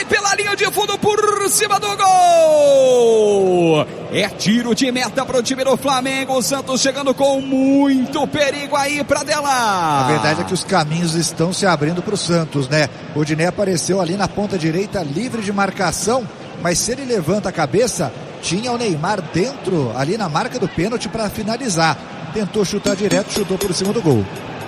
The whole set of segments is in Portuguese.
pela linha de fundo por cima do gol. É tiro de meta para o time do Flamengo. O Santos chegando com muito perigo aí para Dela. A verdade é que os caminhos estão se abrindo para o Santos, né? O Diné apareceu ali na ponta direita, livre de marcação, mas se ele levanta a cabeça, tinha o Neymar dentro, ali na marca do pênalti para finalizar. Tentou chutar direto, chutou por cima do gol.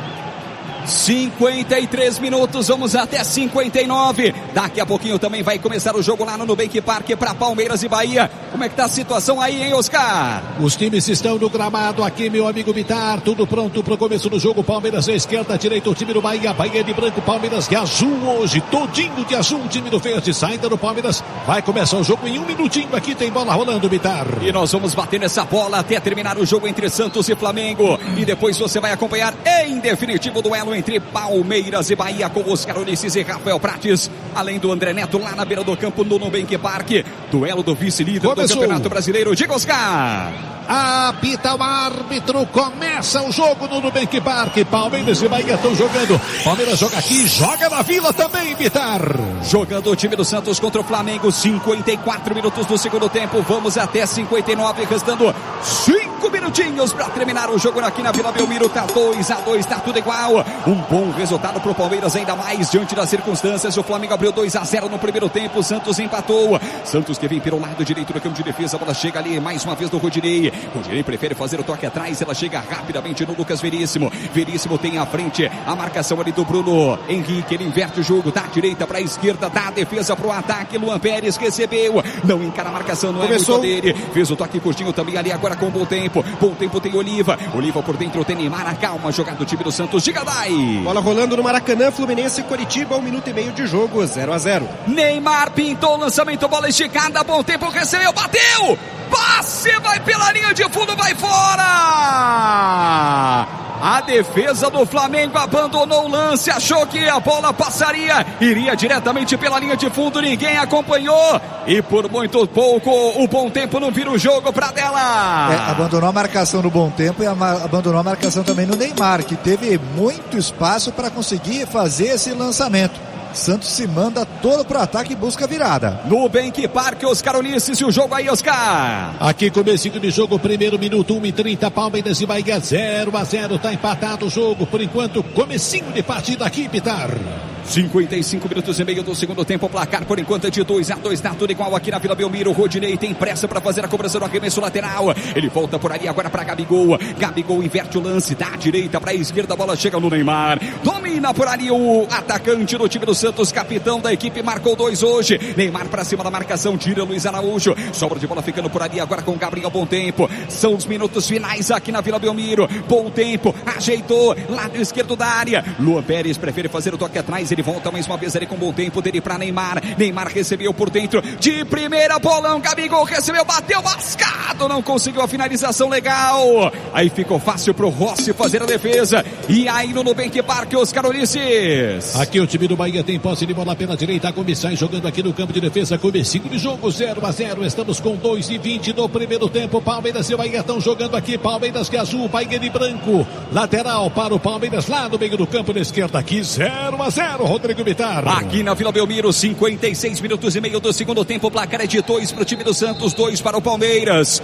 53 minutos, vamos até 59. Daqui a pouquinho também vai começar o jogo lá no Nubank Parque para Palmeiras e Bahia. Como é que tá a situação aí, hein, Oscar? Os times estão no gramado aqui, meu amigo Bitar. Tudo pronto para o começo do jogo. Palmeiras à esquerda, direita o time do Bahia. Bahia de branco, Palmeiras de azul hoje. Todinho de azul, o time do verde. Saída do Palmeiras. Vai começar o jogo em um minutinho. Aqui tem bola rolando, Bitar. E nós vamos bater nessa bola até terminar o jogo entre Santos e Flamengo. E depois você vai acompanhar em definitivo o duelo entre Palmeiras e Bahia com Oscar Ulisses e Rafael Prates, além do André Neto lá na beira do campo no Nubank Parque. Duelo do vice-líder do Campeonato Brasileiro. Diga, Oscar! Apita o árbitro, começa o jogo no Nubank Parque. Palmeiras e Bahia estão jogando. Palmeiras joga aqui, joga na Vila também, Bitar. Jogando o time do Santos contra o Flamengo, 54 minutos do segundo tempo, vamos até 59, restando 5 minutinhos para terminar o jogo aqui na Vila Belmiro. Tá 2-2, tá tudo igual. Um bom resultado pro Palmeiras, ainda mais diante das circunstâncias. O Flamengo abriu 2-0 no primeiro tempo, o Santos empatou. Santos que vem pelo lado direito do campo de defesa, a bola chega ali mais uma vez do Rodinei. Rodinei prefere fazer o toque atrás, ela chega rapidamente no Lucas Veríssimo. Veríssimo tem à frente a marcação ali do Bruno Henrique, ele inverte o jogo, da direita para a esquerda, da defesa para o ataque. Luan Pérez recebeu, não encara a marcação, não Começou. É muito dele. Fez o toque curtinho também ali agora com bom tempo. Bom tempo tem Oliva por dentro tem Neymar, acalma a jogada do time do Santos. Diga, vai! Bola rolando no Maracanã, Fluminense e Coritiba, 1 minuto e meio de jogo, 0-0. Neymar pintou o lançamento, bola esticada, bom tempo, recebeu, bateu! Passe, vai pela linha de fundo, vai fora! A defesa do Flamengo abandonou o lance, achou que a bola passaria, iria diretamente pela linha de fundo, ninguém acompanhou e por muito pouco o bom tempo não vira o jogo para Dela. Abandonou a marcação no bom tempo e abandonou a marcação também no Neymar, que teve muito espaço para conseguir fazer esse lançamento. Santos se manda todo pro ataque e busca a virada. Nubank Parque, Oscar Ulisses, e o jogo aí, Oscar. Aqui comecinho de jogo, primeiro minuto, 1:30, Palmeiras e Bahia, 0-0, tá empatado o jogo, por enquanto, comecinho de partida aqui, Bitar. 55 minutos e meio do segundo tempo, o placar por enquanto é de 2-2, tá tudo igual aqui na Vila Belmiro. Rodinei tem pressa para fazer a cobrança do arremesso lateral, ele volta por ali agora para Gabigol inverte o lance, da direita para a esquerda, a bola chega no Neymar, domina por ali o atacante do time do Santos, capitão da equipe, marcou 2 hoje, Neymar para cima da marcação, tira Luiz Araújo, sobra de bola ficando por ali agora com Gabriel. Bom tempo, são os minutos finais aqui na Vila Belmiro, bom tempo, ajeitou, lado esquerdo da área, Luan Pérez prefere fazer o toque atrás, ele volta mais uma vez ali com bom tempo dele para Neymar recebeu por dentro, de primeira, bolão, Gabigol recebeu, bateu, mascado, não conseguiu a finalização legal, aí ficou fácil pro Rossi fazer a defesa, e aí no Nubank Parque, Oscar Ulisses. Aqui o time do Bahia tem posse de bola pela direita, a Comissão jogando aqui no campo de defesa, comecinho de jogo, 0-0, estamos com 2:20 do primeiro tempo, Palmeiras e Bahia estão jogando aqui, Palmeiras de azul, Bahia de branco, lateral para o Palmeiras lá no meio do campo da esquerda, aqui 0-0, Rodrigo Bitar. Aqui na Vila Belmiro, 56 minutos e meio do segundo tempo, o placar é de 2 para o time do Santos, 2 para o Palmeiras,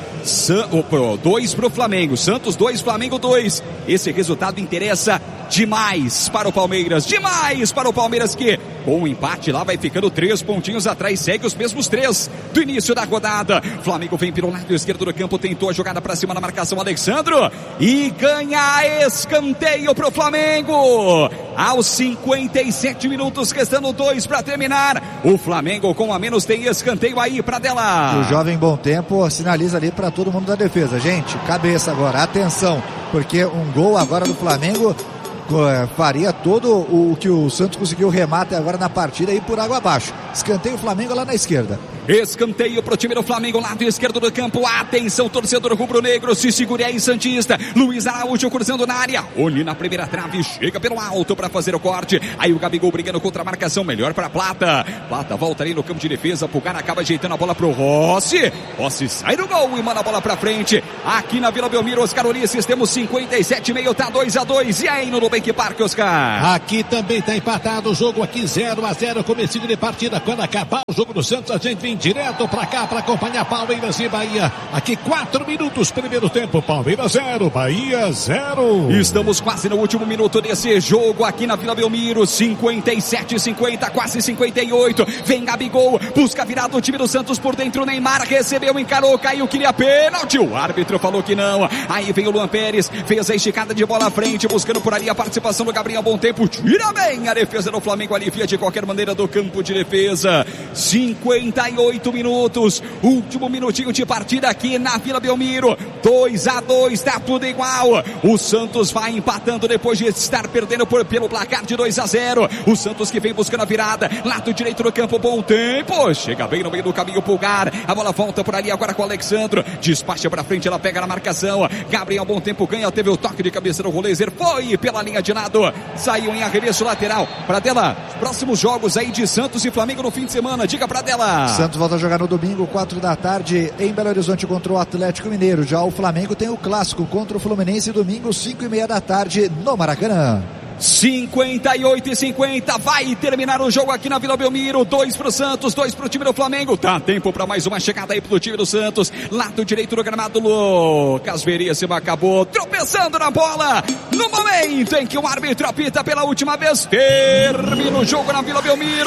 2 para o Flamengo, Santos 2, Flamengo 2, esse resultado interessa demais para o Palmeiras, que com o empate lá vai ficando 3 pontinhos atrás, segue os mesmos 3 do início da rodada. Flamengo vem pelo lado esquerdo do campo, tentou a jogada para cima na marcação, Alexandro, e ganha escanteio pro Flamengo, aos 57 minutos, restando 2 para terminar, o Flamengo com a menos tem escanteio aí para Dela. O jovem Bom Tempo sinaliza ali para todo mundo da defesa, gente, cabeça agora, atenção, porque um gol agora do Flamengo faria todo o que o Santos conseguiu remate agora na partida e por água abaixo. Escanteio o Flamengo lá na esquerda. Escanteio pro time do Flamengo, lado esquerdo do campo. Atenção, torcedor rubro-negro, se segure aí, santista. Luiz Araújo cruzando na área. Olhe na primeira trave, chega pelo alto para fazer o corte. Aí o Gabigol brigando contra a marcação, melhor para Plata. Plata volta ali no campo de defesa. Pulgar acaba ajeitando a bola pro Rossi. Rossi sai do gol e manda a bola para frente. aqui na Vila Belmiro. Oscar Ulisses, temos 57,5, tá 2-2. E aí no Nubank Park, Oscar? Aqui também tá empatado o jogo aqui 0-0, comecinho de partida. Quando acabar o jogo do Santos, a gente vem direto pra cá pra acompanhar Palmeiras e Bahia. Aqui 4 minutos, primeiro tempo, Palmeiras 0, Bahia 0. Estamos quase no último minuto desse jogo aqui na Vila Belmiro. 57,50, quase 58. Vem Gabigol, busca virar do time do Santos por dentro. Neymar recebeu, encarou, caiu, queria pênalti. O árbitro falou que não. Aí vem o Luan Pérez, fez a esticada de bola à frente, buscando por ali a participação do Gabriel Bom Tempo. Tira bem a defesa do Flamengo, alivia de qualquer maneira do campo de defesa. 58 minutos, último minutinho de partida aqui na Vila Belmiro. 2-2, tá tudo igual. O Santos vai empatando depois de estar perdendo pelo placar de 2-0. O Santos que vem buscando a virada, lado direito do campo, Bom Tempo, chega bem no meio do caminho, Pulgar, a bola volta por ali agora com o Alexandro, despacha pra frente, ela pega na marcação, Gabriel Bom Tempo ganha, teve o toque de cabeça do Rolezer, foi pela linha de lado, saiu em arremesso lateral. Pradella, próximos jogos aí de Santos e Flamengo no fim de semana, diga Pradella. Santos volta a jogar no domingo, 4 da tarde, em Belo Horizonte contra o Atlético Mineiro. Já o Flamengo tem o clássico contra o Fluminense, domingo, 5:30 da tarde, no Maracanã. 58,50, vai terminar o jogo aqui na Vila Belmiro, 2 pro Santos, 2 pro time do Flamengo, tá tempo para mais uma chegada aí pro time do Santos, lado direito do gramado, Lucas Veríssimo acabou tropeçando na bola, no momento em que o árbitro apita pela última vez, termina o jogo na Vila Belmiro.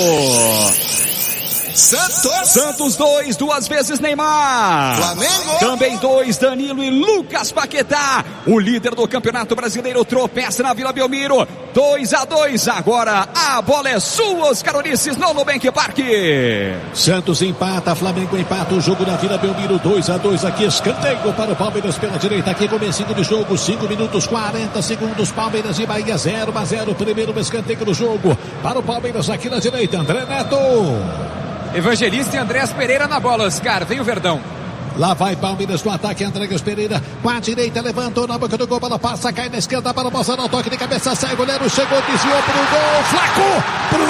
Santos 2, 2 vezes Neymar. Flamengo também 2, Danilo e Lucas Paquetá. O líder do Campeonato Brasileiro tropeça na Vila Belmiro. 2-2. Agora a bola é sua, Oscar Ulisses, no Nubank Park. Santos empata, Flamengo empata o jogo na Vila Belmiro. 2-2 aqui, escanteio para o Palmeiras pela direita. Aqui comecinho de jogo, 5 minutos 40 segundos. Palmeiras e Bahia 0-0. Primeiro escanteio do jogo para o Palmeiras aqui na direita. André Neto. Evangelista e Andrés Pereira na bola, Oscar. Vem o Verdão. Lá vai Palmeiras no ataque, Andrés Pereira com a direita, levantou na boca do gol, bola passa, cai na esquerda, para o toque de cabeça, sai, o goleiro chegou, desviou pro gol, Flaco!